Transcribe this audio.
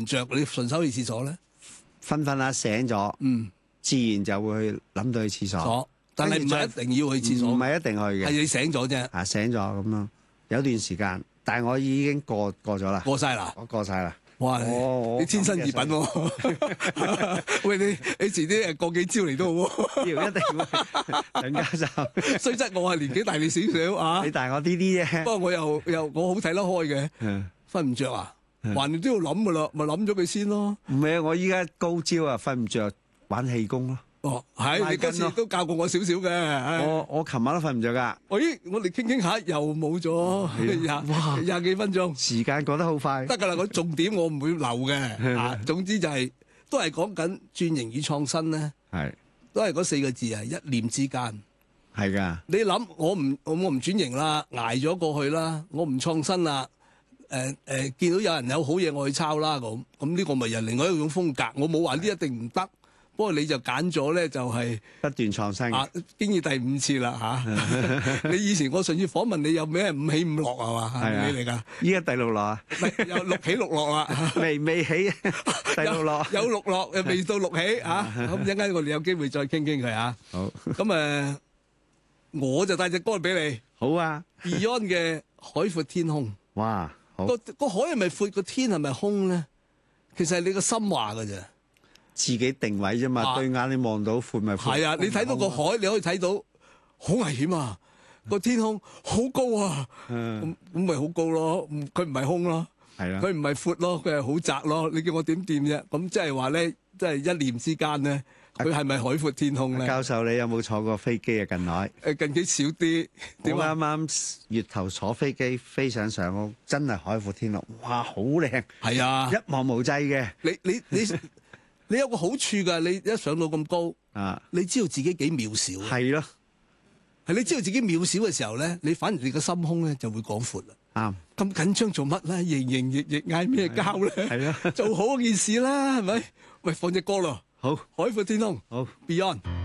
唔着，你順手去廁所咧？ 瞓下醒咗，自然就會去諗到去廁所。 但係唔係一定要去廁所， 唔係一定去嘅， 係你醒咗啫。 啊，醒咗咁咯，有段時間，但係我已經過咗啦， 過晒啦， 我過晒啦。 哇！你天生異稟喎。喂，你遲啲過幾招嚟都好喎。 一定會更加就雖則我係年紀大你少少啊， 你大我啲啲啫。 不過我又我好睇得開嘅，瞓唔着啊，橫掂都要諗噶啦，咪諗咗佢先咯。 唔係啊，我依家高招啊，瞓唔着玩氣功咯。 哦，係你嗰次都教過我少少嘅。 我琴晚都瞓唔着噶。 咦，我哋傾傾下又冇咗廿幾分鐘， 時間過得好快。 得噶啦，個重點我唔會漏嘅。啊，總之就係都係講緊轉型與創新咧， 係都係嗰4個字啊，一念之間。 係噶。 你諗我唔轉型啦，捱咗過去啦，我唔創新啦。見到有人有好嘢我去抄啦，咁呢個咪又另外一種風格。我冇話呢一定唔得。不過你就揀咗咧，就係不斷創新。 經已第5次啦嚇。你以前我上次訪問你有咩5起5落係嘛？係你嚟㗎？ 依家第6落啊？ 有6起6落啦。 未起第6落。 有6落又未到6起嚇。咁陣間我哋有機會再傾傾佢嚇。 好。 咁我就帶隻歌俾你。 好啊。 Beyond 嘅海闊天空。 哇！好。 個海係咪闊？個天係咪空咧？其實係你個心話㗎啫。 自己定位啫嘛，對眼你望到闊咪闊。 係啊，你睇到個海，你可以睇到好危險啊！個天空好高啊，咁咪好高咯。佢唔係空咯， 係啦， 佢唔係闊咯，佢係好窄咯。你叫我點掂啫？咁即係話咧，即係一念之間咧，佢係咪海闊天空咧？ 教授，你有冇坐過飛機啊？近來近幾少啲。 我啱啱月頭坐飛機飛上上空，真係海闊天空，哇，好靚！ 係啊， 一望無際嘅。 你有個好處㗎，你一上到咁高，你知道自己幾渺小。 係咯， 係你知道自己渺小嘅時候咧，你反而你個心胸咧就會廣闊啦。 啱。 咁緊張做乜咧？營營役役嗌咩交咧？ 係咯， 做好件事啦，係咪？喂，放隻歌咯。 好， 海闊天空。 好 ，Beyond。